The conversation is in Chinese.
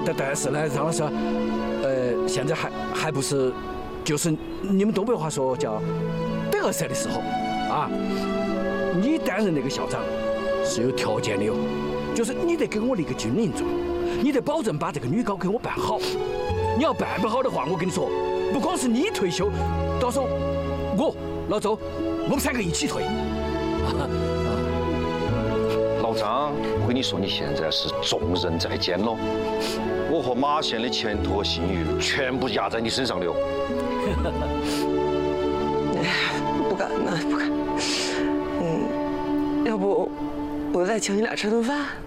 但是呢，张老师，现在还不是，就是你们东北话说叫得瑟的时候啊。你担任那个校长是有条件的哟，就是你得给我立个军令状，你得保证把这个女高给我办好。你要办不好的话，我跟你说，不光是你退休，到时候我老周，我们3个一起退。 老张，我跟你说，你现在是重任在肩喽，我和马县的前途和信誉全部压在你身上了。 不敢呐，不敢。要不我再请你俩吃顿饭？